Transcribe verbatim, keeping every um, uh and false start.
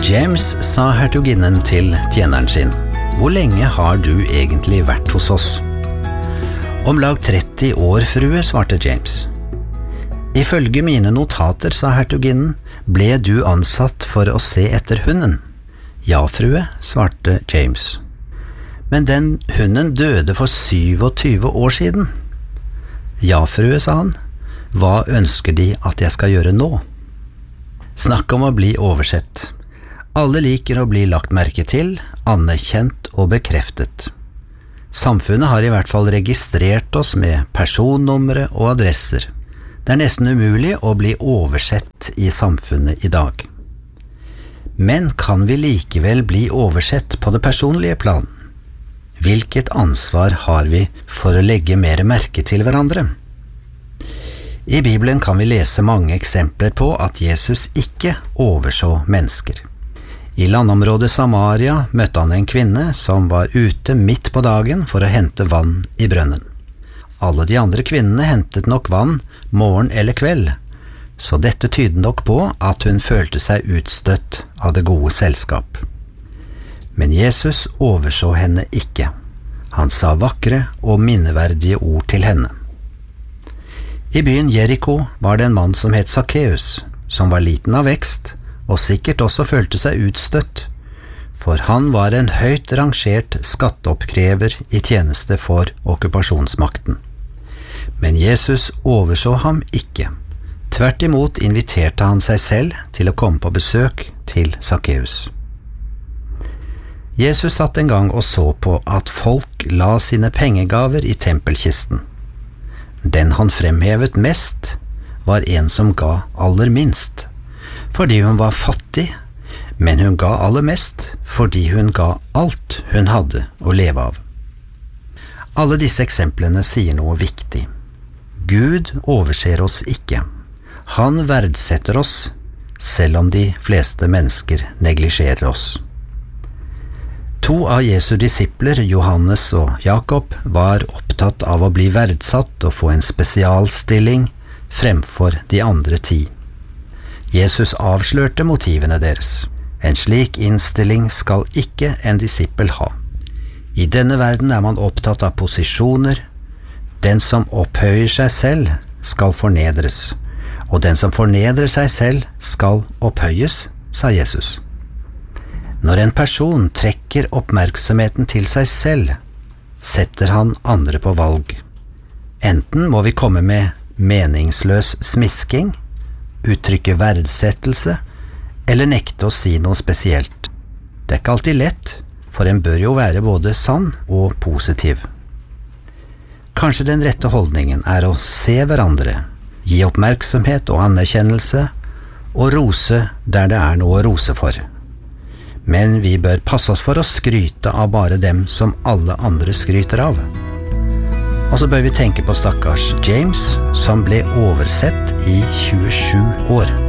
James, sa hertuginnen til tjeneren sin, hvor lenge har du egentlig vært hos oss? Om lag tretti år, frue, svarte James. Ifølge mine notater, sa hertuginnen, ble du ansatt for å se etter hunden. Ja, frue, svarte James. Men den hunden døde for syvogtyve år siden. Ja, frue, sa han. Hva ønsker de at jeg skal gjøre nå? Snakk om å bli oversett. Alle liker å bli lagt merke til, anerkjent og bekreftet. Samfunnet har i hvert fall registrert oss med personnumre og adresser. Det er nesten umulig å bli oversett i samfunnet i dag. Men kan vi likevel bli oversett på det personlige plan? Hvilket ansvar har vi for å legge mer merke til hverandre? I Bibelen kan vi lese mange eksempler på at Jesus ikke overså mennesker. I landområdet Samaria møtte han en kvinne som var ute midt på dagen for å hente vann i brønnen. Alle de andre kvinnene hentet nok vann morgen eller kveld, så dette tydet nok på at hun følte seg utstøtt av det gode selskap. Men Jesus overså henne ikke. Han sa vakre og minneverdige ord til henne. I byen Jericho var det en mann som het Sakkeus, som var liten av vekst, og sikkert også følte seg utstøtt, for han var en høyt rangert skatteoppkrever i tjeneste for okkupasjonsmakten. Men Jesus overså ham ikke. Tvert imot inviterte han seg selv til å komme på besøk til Sakkeus. Jesus satt en gang og så på at folk la sine pengegaver i tempelkisten. Den han fremhevet mest var en som ga aller minst, fordi hun var fattig, men hun ga aller mest fordi hun ga alt hun hadde å leve av. Alle disse eksemplene sier noe viktig. Gud overser oss ikke. Han verdsetter oss, selv om de fleste mennesker neglisjerer oss. To av Jesu disipler, Johannes og Jakob, var opptatt av å bli verdsatt og få en spesialstilling fremfor de andre ti. Jesus avslørte motivene deres. En slik innstilling skal ikke en disippel ha. I denne verden er man opptatt av posisjoner. Den som opphøyer seg selv skal fornedres, og den som fornedrer seg selv skal opphøyes, sa Jesus. Når en person trekker oppmerksomheten til seg selv, setter han andre på valg. Enten må vi komme med meningsløs smisking, uttrykke verdsettelse, eller nekte å si noe spesielt. Det er ikke alltid lett, for en bør jo være både sann og positiv. Kanskje den rette holdningen er å se hverandre, gi oppmerksomhet og anerkjennelse, og rose der det er noe å rose for. Men vi bør passe oss for å skryte av bare dem som alle andre skryter av. Og så bør vi tenke på stakkars James, som ble oversett i tjuesju år.